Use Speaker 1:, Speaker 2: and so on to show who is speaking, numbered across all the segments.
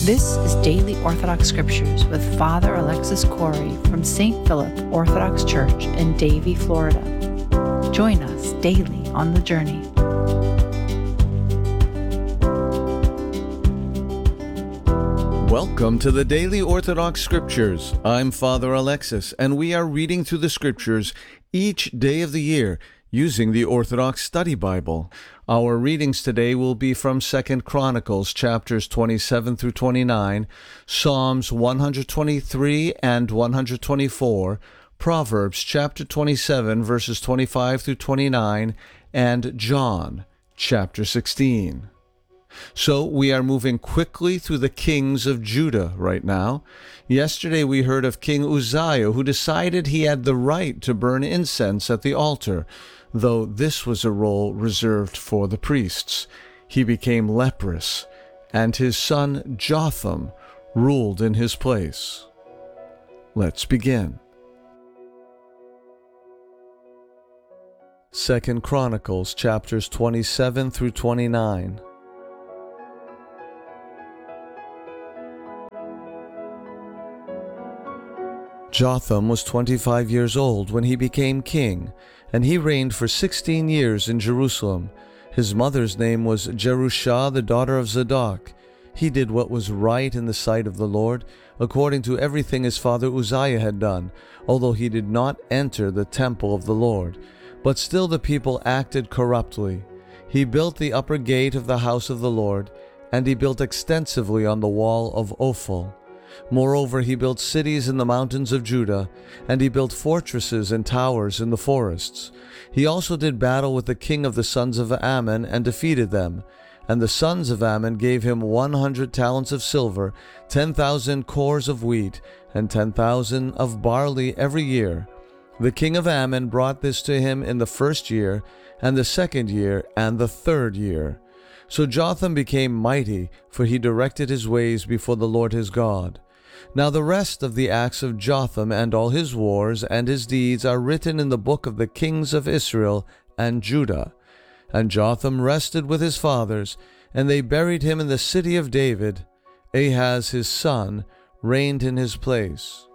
Speaker 1: This is Daily Orthodox Scriptures with Father Alexis Corey from St. Philip Orthodox Church in Davie, Florida. Join us daily on the journey.
Speaker 2: Welcome to the Daily Orthodox Scriptures. I'm Father Alexis, and we are reading through the Scriptures each day of the year using the Orthodox Study Bible. Our readings today will be from 2 Chronicles chapters 27 through 29, Psalms 123 and 124, Proverbs chapter 27 verses 25 through 29, and John chapter 16. So we are moving quickly through the kings of Judah right now. Yesterday we heard of King Uzziah, who decided he had the right to burn incense at the altar, though this was a role reserved for the priests. He became leprous, and his son Jotham ruled in his place. Let's begin. 2 Chronicles chapters 27 through 29. Jotham was 25 years old when he became king, and he reigned for 16 years in Jerusalem. His mother's name was Jerushah, the daughter of Zadok. He did what was right in the sight of the Lord, according to everything his father Uzziah had done, although he did not enter the temple of the Lord. But still the people acted corruptly. He built the upper gate of the house of the Lord, and he built extensively on the wall of Ophel. Moreover, he built cities in the mountains of Judah, and he built fortresses and towers in the forests. He also did battle with the king of the sons of Ammon and defeated them. And the sons of Ammon gave him 100 talents of silver, 10,000 cores of wheat, and 10,000 of barley every year. The king of Ammon brought this to him in the first year, and the second year, and the third year. So Jotham became mighty, for he directed his ways before the Lord his God. Now the rest of the acts of Jotham and all his wars and his deeds are written in the book of the kings of Israel and Judah. And Jotham rested with his fathers, and they buried him in the city of David. Ahaz his son reigned in his place.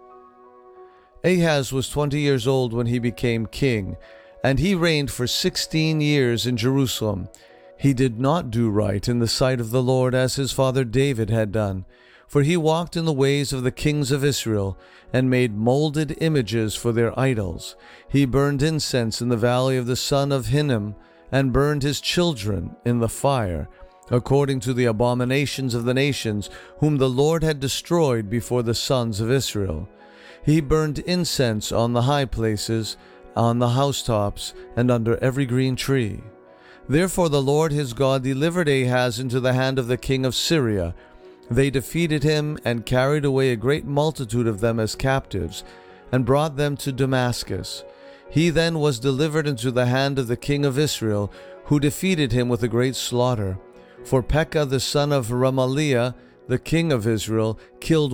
Speaker 2: Ahaz was 20 years old when he became king, and he reigned for 16 years in Jerusalem. He did not do right in the sight of the Lord as his father David had done, for he walked in the ways of the kings of Israel, and made molded images for their idols. He burned incense in the valley of the son of Hinnom, and burned his children in the fire, according to the abominations of the nations, whom the Lord had destroyed before the sons of Israel. He burned incense on the high places, on the housetops, and under every green tree. Therefore the Lord his God delivered Ahaz into the hand of the king of Syria. They defeated him and carried away a great multitude of them as captives, and brought them to Damascus. He then was delivered into the hand of the king of Israel, who defeated him with a great slaughter. For Pekah the son of Remaliah, the king of Israel, killed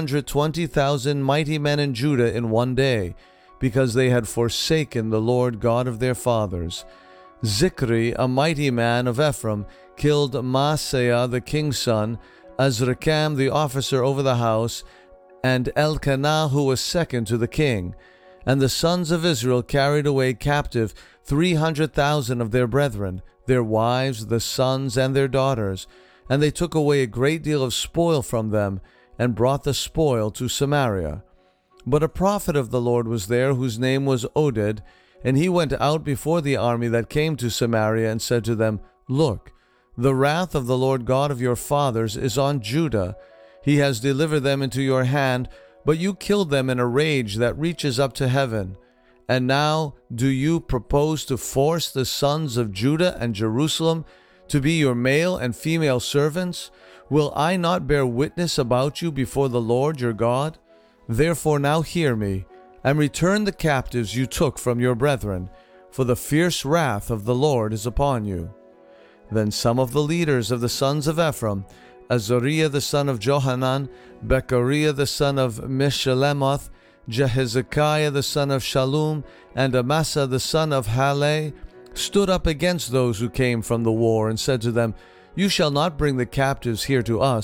Speaker 2: 120,000 mighty men in Judah in one day, because they had forsaken the Lord God of their fathers. Zikri, a mighty man of Ephraim, killed Maaseiah the king's son, Azrikam the officer over the house, and Elkanah who was second to the king. And the sons of Israel carried away captive 300,000 of their brethren, their wives, the sons, and their daughters. And they took away a great deal of spoil from them, and brought the spoil to Samaria. But a prophet of the Lord was there, whose name was Oded, and he went out before the army that came to Samaria, and said to them, Look, the wrath of the Lord God of your fathers is on Judah. He has delivered them into your hand, but you killed them in a rage that reaches up to heaven. And now do you propose to force the sons of Judah and Jerusalem to be your male and female servants? Will I not bear witness about you before the Lord your God? Therefore now hear me, and return the captives you took from your brethren, for the fierce wrath of the Lord is upon you. Then some of the leaders of the sons of Ephraim, Azariah the son of Johanan, Bechariah the son of Meshillemoth, Jehezekiah the son of Shallum, and Amasa the son of Haleh, stood up against those who came from the war, and said to them, You shall not bring the captives here to us,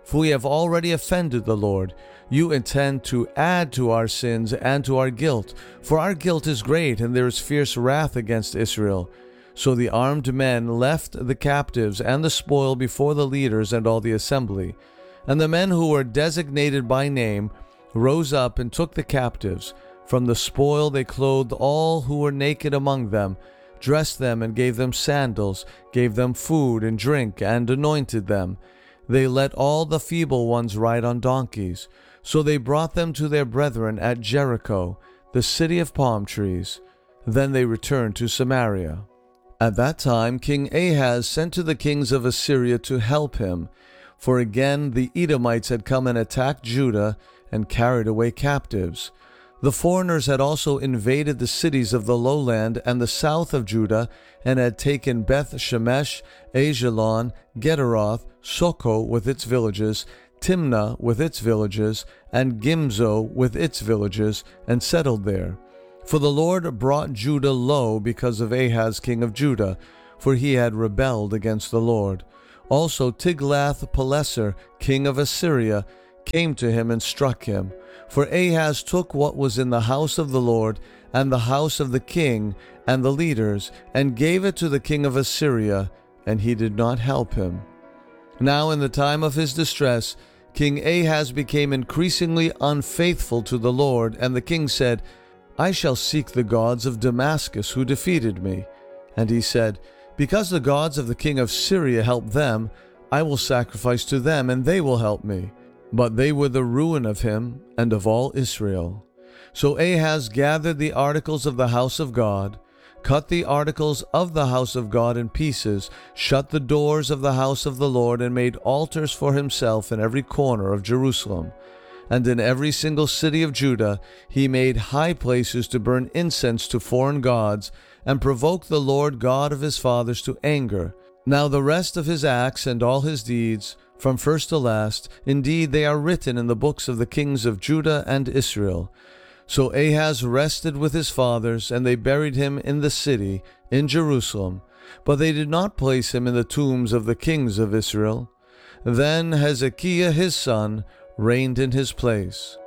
Speaker 2: for we have already offended the Lord. You intend to add to our sins and to our guilt, for our guilt is great, and there is fierce wrath against Israel." So the armed men left the captives and the spoil before the leaders and all the assembly. And the men who were designated by name rose up and took the captives. From the spoil they clothed all who were naked among them, dressed them and gave them sandals, gave them food and drink, and anointed them. They let all the feeble ones ride on donkeys. So they brought them to their brethren at Jericho, the city of palm trees. Then they returned to Samaria. At that time King Ahaz sent to the kings of Assyria to help him, for again the Edomites had come and attacked Judah and carried away captives. The foreigners had also invaded the cities of the lowland and the south of Judah, and had taken Beth Shemesh, Ajalon, Gederoth, Soko with its villages, Timnah with its villages, and Gimzo with its villages, and settled there. For the Lord brought Judah low because of Ahaz king of Judah, for he had rebelled against the Lord. Also Tiglath-Pileser king of Assyria came to him and struck him. For Ahaz took what was in the house of the Lord, and the house of the king, and the leaders, and gave it to the king of Assyria, and he did not help him. Now in the time of his distress, King Ahaz became increasingly unfaithful to the Lord, and the king said, "I shall seek the gods of Damascus who defeated me." And he said, "Because the gods of the king of Syria helped them, I will sacrifice to them, and they will help me." But they were the ruin of him and of all Israel. So Ahaz gathered the articles of the house of God, cut the articles of the house of God in pieces, shut the doors of the house of the Lord, and made altars for himself in every corner of Jerusalem. And in every single city of Judah he made high places to burn incense to foreign gods, and provoke the Lord God of his fathers to anger. Now the rest of his acts and all his deeds, from first to last, indeed they are written in the books of the kings of Judah and Israel. So Ahaz rested with his fathers, and they buried him in the city, in Jerusalem. But they did not place him in the tombs of the kings of Israel. Then Hezekiah his son reigned in his place.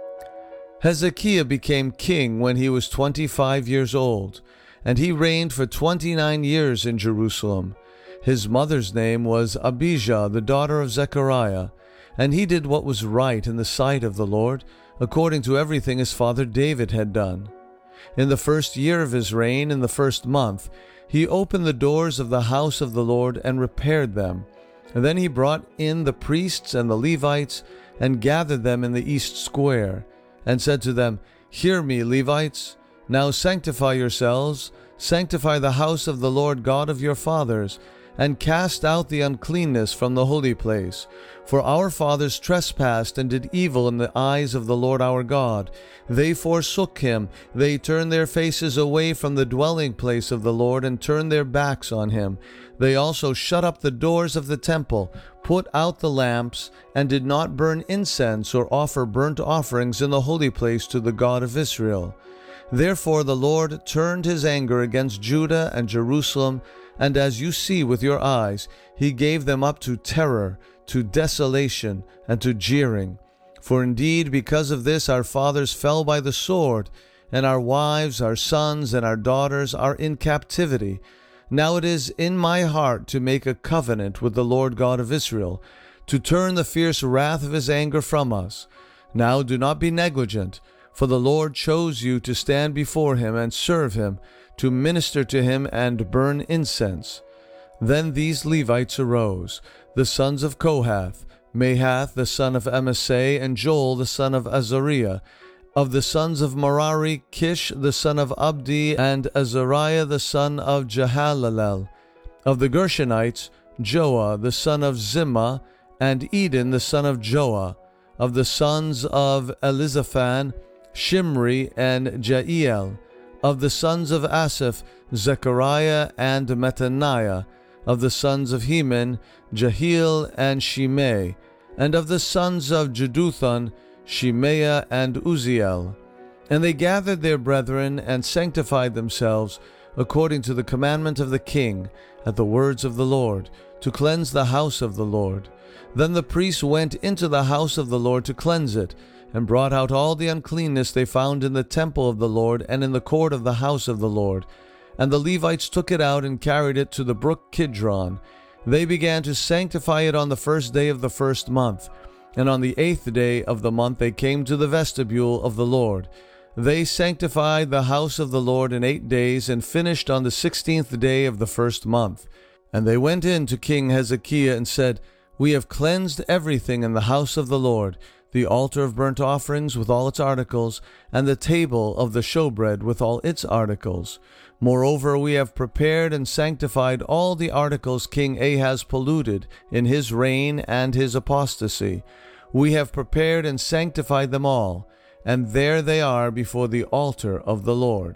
Speaker 2: Hezekiah became king when he was 25 years old, and he reigned for 29 years in Jerusalem. His mother's name was Abijah, the daughter of Zechariah, and he did what was right in the sight of the Lord, according to everything his father David had done. In the first year of his reign, in the first month, he opened the doors of the house of the Lord and repaired them. And then he brought in the priests and the Levites and gathered them in the east square, and said to them, "Hear me, Levites. Now sanctify yourselves, sanctify the house of the Lord God of your fathers, and cast out the uncleanness from the holy place. For our fathers trespassed and did evil in the eyes of the Lord our God. They forsook him. They turned their faces away from the dwelling place of the Lord and turned their backs on him. They also shut up the doors of the temple, put out the lamps, and did not burn incense or offer burnt offerings in the holy place to the God of Israel. Therefore the Lord turned his anger against Judah and Jerusalem, and as you see with your eyes, he gave them up to terror, to desolation, and to jeering. For indeed, because of this our fathers fell by the sword, and our wives, our sons, and our daughters are in captivity. Now it is in my heart to make a covenant with the Lord God of Israel, to turn the fierce wrath of his anger from us. Now do not be negligent, for the Lord chose you to stand before him and serve him, to minister to him and burn incense." Then these Levites arose, the sons of Kohath, Mahath the son of Amasai, and Joel the son of Azariah. Of the sons of Merari, Kish the son of Abdi, and Azariah the son of Jehalalel. Of the Gershonites, Joah the son of Zimmah, and Eden the son of Joah. Of the sons of Elizaphan, Shimri and Jael. Of the sons of Asaph, Zechariah and Mattaniah. Of the sons of Heman, Jehiel and Shimei. And of the sons of Jeduthun, Shemaiah and Uzziel. And they gathered their brethren and sanctified themselves, according to the commandment of the king, at the words of the Lord, to cleanse the house of the Lord. Then the priests went into the house of the Lord to cleanse it, and brought out all the uncleanness they found in the temple of the Lord and in the court of the house of the Lord. And the Levites took it out and carried it to the brook Kidron. They began to sanctify it on the first day of the first month. And on the 8th day of the month they came to the vestibule of the Lord. They sanctified the house of the Lord in 8 days, and finished on the 16th day of the first month. And they went in to King Hezekiah and said, "We have cleansed everything in the house of the Lord, the altar of burnt offerings with all its articles, and the table of the showbread with all its articles. Moreover, we have prepared and sanctified all the articles King Ahaz polluted in his reign and his apostasy. We have prepared and sanctified them all, and there they are before the altar of the Lord."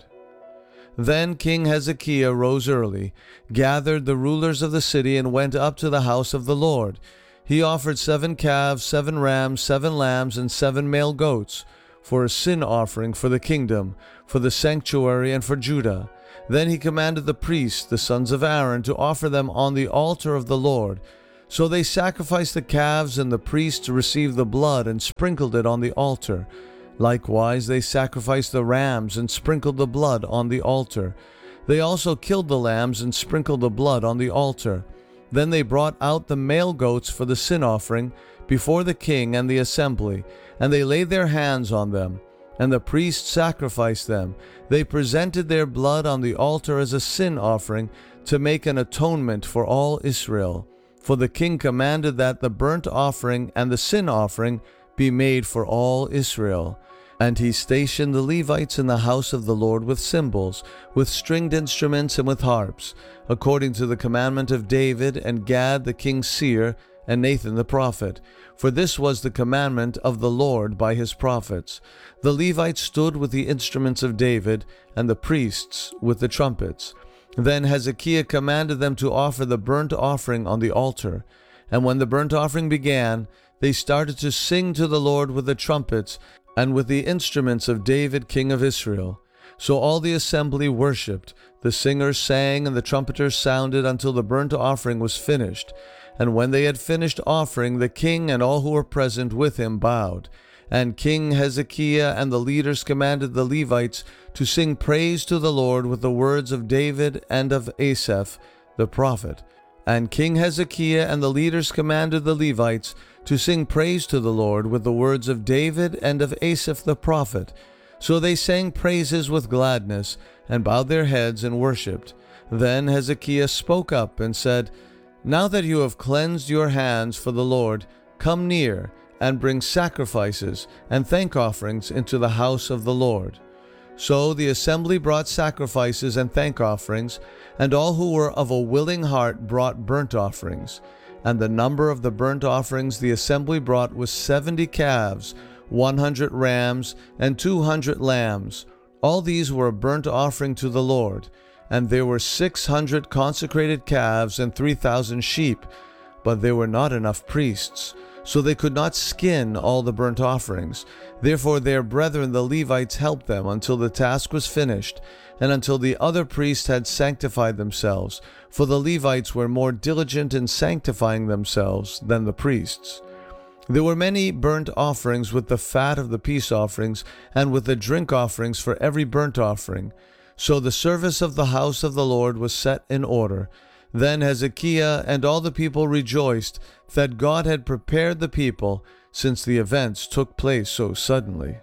Speaker 2: Then King Hezekiah rose early, gathered the rulers of the city, and went up to the house of the Lord. He offered 7 calves, 7 rams, 7 lambs, and 7 male goats, for a sin offering for the kingdom, for the sanctuary, and for Judah. Then he commanded the priests, the sons of Aaron, to offer them on the altar of the Lord. So they sacrificed the calves, and the priests received the blood and sprinkled it on the altar. Likewise they sacrificed the rams and sprinkled the blood on the altar. They also killed the lambs and sprinkled the blood on the altar. Then they brought out the male goats for the sin offering before the king and the assembly, and they laid their hands on them, and the priests sacrificed them. They presented their blood on the altar as a sin offering to make an atonement for all Israel. For the king commanded that the burnt offering and the sin offering be made for all Israel. And he stationed the Levites in the house of the Lord with cymbals, with stringed instruments, and with harps, according to the commandment of David and Gad the king's seer, and Nathan the prophet. For this was the commandment of the Lord by his prophets. The Levites stood with the instruments of David, and the priests with the trumpets. Then Hezekiah commanded them to offer the burnt offering on the altar. And when the burnt offering began, they started to sing to the Lord with the trumpets, and with the instruments of David king of Israel. So all the assembly worshipped. The singers sang, and the trumpeters sounded until the burnt offering was finished. And when they had finished offering, the king and all who were present with him bowed. And King Hezekiah and the leaders commanded the Levites to sing praise to the Lord with the words of David and of Asaph the prophet. And King Hezekiah and the leaders commanded the Levites to sing praise to the Lord with the words of David and of Asaph the prophet. So they sang praises with gladness, and bowed their heads and worshipped. Then Hezekiah spoke up and said, "Now that you have cleansed your hands for the Lord, come near and bring sacrifices and thank offerings into the house of the Lord." So the assembly brought sacrifices and thank offerings, and all who were of a willing heart brought burnt offerings. And the number of the burnt offerings the assembly brought was 70 calves, 100 rams, and 200 lambs. All these were a burnt offering to the Lord. And there were 600 consecrated calves and 3,000 sheep. But there were not enough priests, so they could not skin all the burnt offerings. Therefore their brethren the Levites helped them until the task was finished, and until the other priests had sanctified themselves, for the Levites were more diligent in sanctifying themselves than the priests. There were many burnt offerings with the fat of the peace offerings, and with the drink offerings for every burnt offering. So the service of the house of the Lord was set in order. Then Hezekiah and all the people rejoiced that God had prepared the people, since the events took place so suddenly.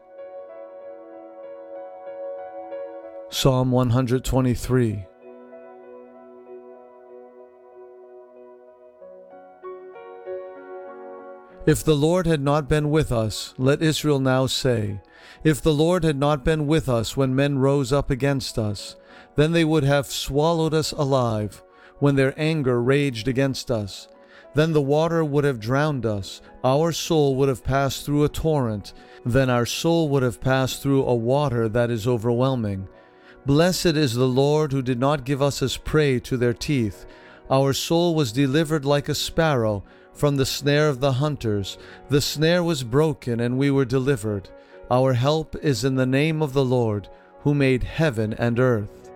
Speaker 2: Psalm 123. If the Lord had not been with us, let Israel now say, if the Lord had not been with us when men rose up against us, then they would have swallowed us alive, when their anger raged against us. Then the water would have drowned us, our soul would have passed through a torrent, then our soul would have passed through a water that is overwhelming. Blessed is the Lord who did not give us as prey to their teeth. Our soul was delivered like a sparrow from the snare of the hunters. The snare was broken, and we were delivered. Our help is in the name of the Lord, who made heaven and earth.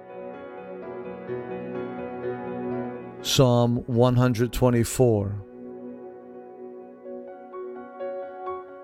Speaker 2: Psalm 124.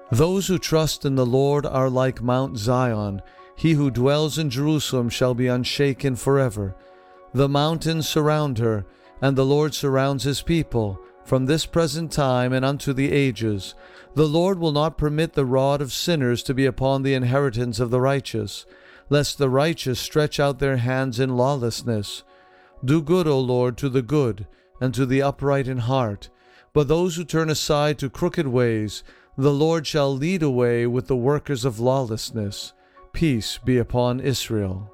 Speaker 2: Those who trust in the Lord are like Mount Zion. He who dwells in Jerusalem shall be unshaken forever. The mountains surround her, and the Lord surrounds his people, from this present time and unto the ages. The Lord will not permit the rod of sinners to be upon the inheritance of the righteous, lest the righteous stretch out their hands in lawlessness. Do good, O Lord, to the good, and to the upright in heart. But those who turn aside to crooked ways, the Lord shall lead away with the workers of lawlessness. Peace be upon Israel.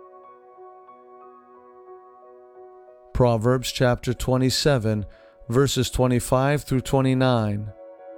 Speaker 2: Proverbs chapter 27, verses 25 through 29.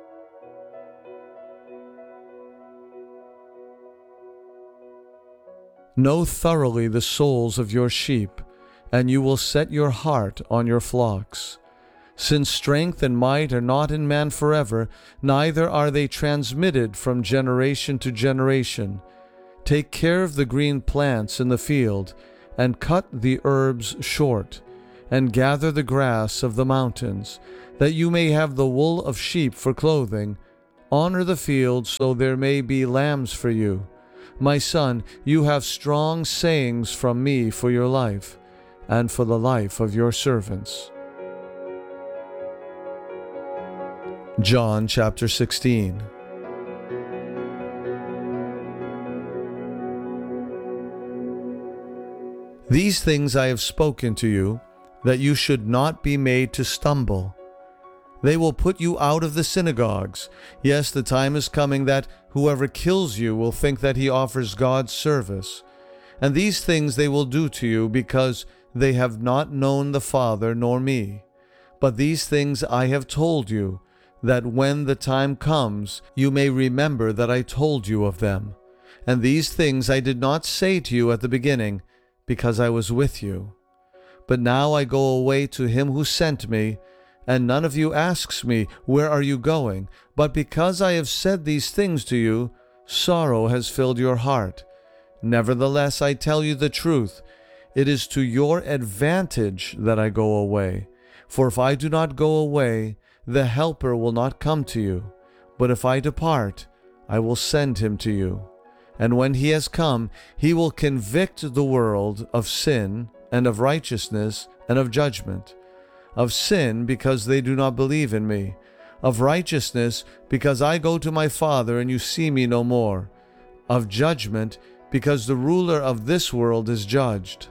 Speaker 2: Know thoroughly the souls of your sheep, and you will set your heart on your flocks. Since strength and might are not in man forever, neither are they transmitted from generation to generation. Take care of the green plants in the field, and cut the herbs short, and gather the grass of the mountains, that you may have the wool of sheep for clothing. Honor the field, so there may be lambs for you. My son, you have strong sayings from me for your life, and for the life of your servants. John chapter 16. These things I have spoken to you, that you should not be made to stumble. They will put you out of the synagogues. Yes, the time is coming that whoever kills you will think that he offers God service. And these things they will do to you, because they have not known the Father nor me. But these things I have told you, that when the time comes, you may remember that I told you of them. And these things I did not say to you at the beginning, because I was with you. But now I go away to him who sent me, and none of you asks me, where are you going? But because I have said these things to you, sorrow has filled your heart. Nevertheless, I tell you the truth. It is to your advantage that I go away. For if I do not go away, the Helper will not come to you. But if I depart, I will send him to you. And when he has come, he will convict the world of sin, and of righteousness, and of judgment. Of sin, because they do not believe in me. Of righteousness, because I go to my Father, and you see me no more. Of judgment, because the ruler of this world is judged.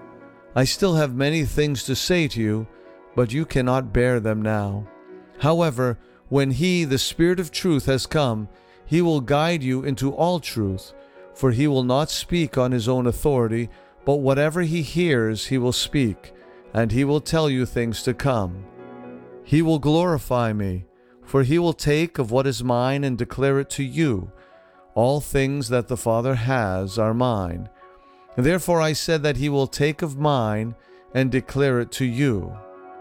Speaker 2: I still have many things to say to you, but you cannot bear them now. However, when he, the Spirit of truth, has come, he will guide you into all truth, for he will not speak on his own authority, but whatever he hears he will speak, and he will tell you things to come. He will glorify me, for he will take of what is mine and declare it to you. All things that the Father has are mine. Therefore I said that he will take of mine and declare it to you.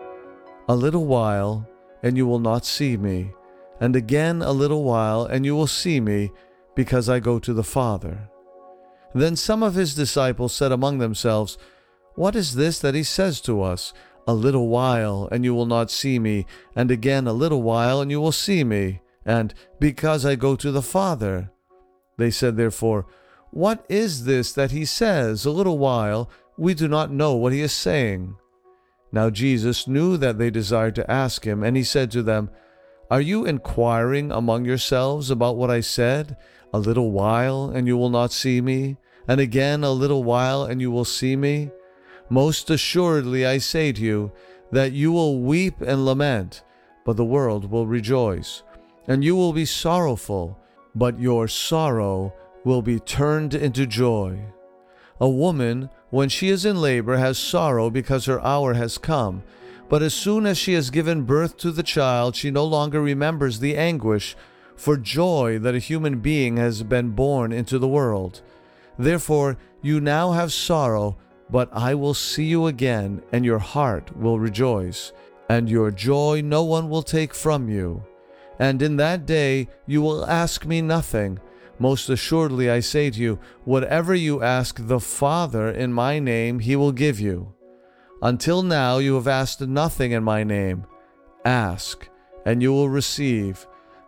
Speaker 2: A little while, and you will not see me, and again a little while, and you will see me, because I go to the Father. Then some of his disciples said among themselves, What is this that he says to us? A little while, and you will not see me, and again a little while, and you will see me, and because I go to the Father. They said therefore, What is this that he says, a little while? We do not know what he is saying. Now Jesus knew that they desired to ask him, and he said to them, Are you inquiring among yourselves about what I said? A little while, and you will not see me, and again a little while, and you will see me? Most assuredly I say to you, that you will weep and lament, but the world will rejoice. And you will be sorrowful, but your sorrow will be turned into joy. A woman, when she is in labor, has sorrow because her hour has come. But as soon as she has given birth to the child, she no longer remembers the anguish for joy that a human being has been born into the world. Therefore, you now have sorrow, but I will see you again, and your heart will rejoice, and your joy no one will take from you. And in that day you will ask me nothing. Most assuredly I say to you, whatever you ask the Father in my name, he will give you. Until now you have asked nothing in my name. Ask, and you will receive,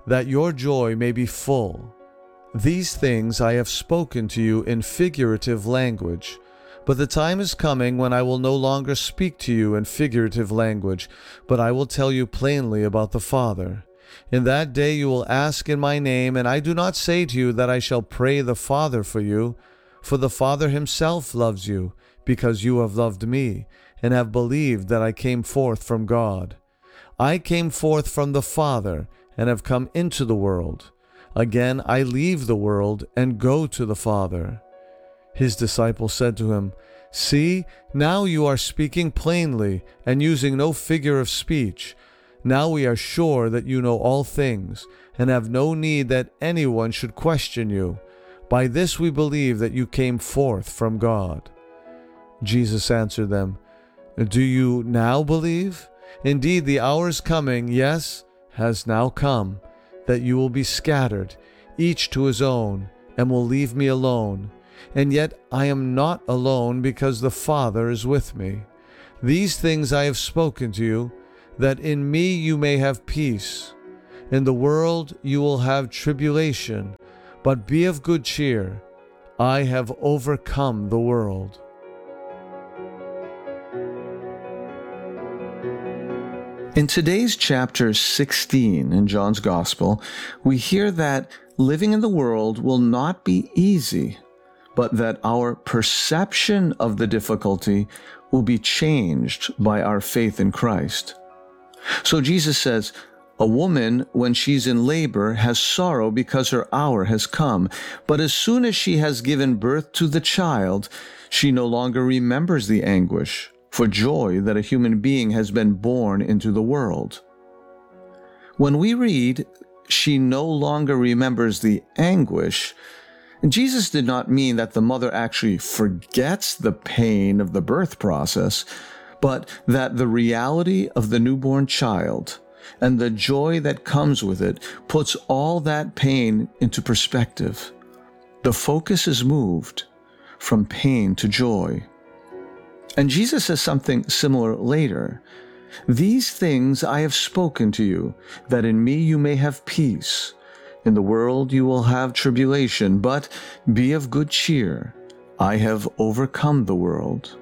Speaker 2: that your joy may be full. These things I have spoken to you in figurative language, but the time is coming when I will no longer speak to you in figurative language, but I will tell you plainly about the Father. In that day you will ask in my name, and I do not say to you that I shall pray the Father for you, for the Father himself loves you, because you have loved me, and have believed that I came forth from God. I came forth from the Father, and have come into the world. Again I leave the world, and go to the Father. His disciples said to him, See, now you are speaking plainly, and using no figure of speech. Now we are sure that you know all things, and have no need that anyone should question you. By this we believe that you came forth from God. Jesus answered them, Do you now believe? Indeed, the hour is coming, yes, has now come, that you will be scattered, each to his own, and will leave me alone. And yet I am not alone, because the Father is with me. These things I have spoken to you, that in me you may have peace. In the world you will have tribulation, but be of good cheer. I have overcome the world. In today's chapter 16 in John's Gospel, we hear that living in the world will not be easy, but that our perception of the difficulty will be changed by our faith in Christ. So Jesus says, a woman, when she's in labor, has sorrow because her hour has come. But as soon as she has given birth to the child, she no longer remembers the anguish for joy that a human being has been born into the world. When we read, she no longer remembers the anguish, Jesus did not mean that the mother actually forgets the pain of the birth process, but that the reality of the newborn child and the joy that comes with it puts all that pain into perspective. The focus is moved from pain to joy. And Jesus says something similar later. These things I have spoken to you, that in me you may have peace. In the world you will have tribulation, but be of good cheer. I have overcome the world.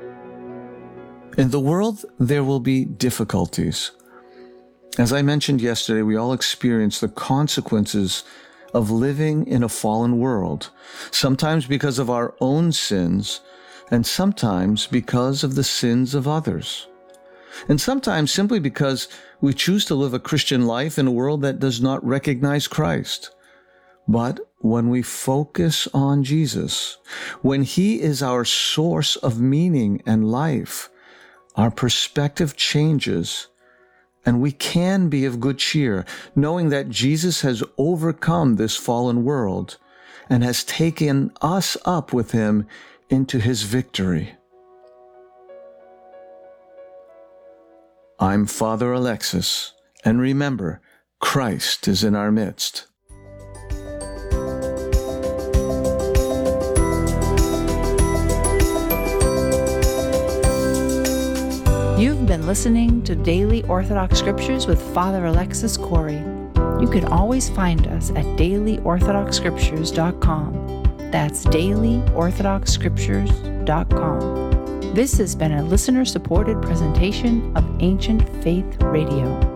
Speaker 2: In the world there will be difficulties. As I mentioned yesterday, we all experience the consequences of living in a fallen world, sometimes because of our own sins, and sometimes because of the sins of others. And sometimes simply because we choose to live a Christian life in a world that does not recognize Christ. But when we focus on Jesus, when He is our source of meaning and life, our perspective changes, and we can be of good cheer, knowing that Jesus has overcome this fallen world and has taken us up with Him into His victory. I'm Father Alexis, and remember, Christ is in our midst.
Speaker 1: You've been listening to Daily Orthodox Scriptures with Father Alexis Corey. You can always find us at dailyorthodoxscriptures.com. That's dailyorthodoxscriptures.com. This has been a listener-supported presentation of Ancient Faith Radio.